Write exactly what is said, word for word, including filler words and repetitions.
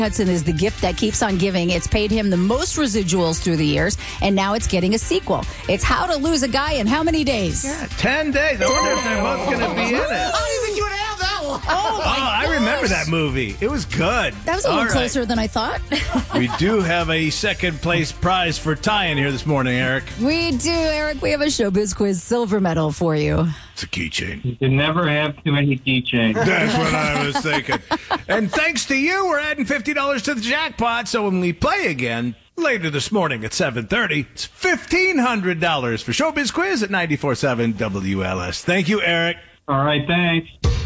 Hudson is the gift that keeps on giving. It's paid him the most residuals through the years, and now it's getting a sequel. It's How to Lose a Guy in How Many Days? Yeah, ten days. I wonder if they're both going to be in it. I didn't think you would have that one. Oh, I remember that movie. It was good. That was a little All right. closer than I thought. We do have a second place prize for Ty-in here this morning, Eric. We do, Eric. We have a Showbiz Quiz silver medal for you. It's a keychain. You can never have too many keychains. That's what I was thinking. And thanks to you, we're adding fifty dollars to the jackpot. So when we play again later this morning at seven thirty, it's fifteen hundred dollars for Showbiz Quiz at ninety-four point seven W L S. Thank you, Eric. All right, thanks.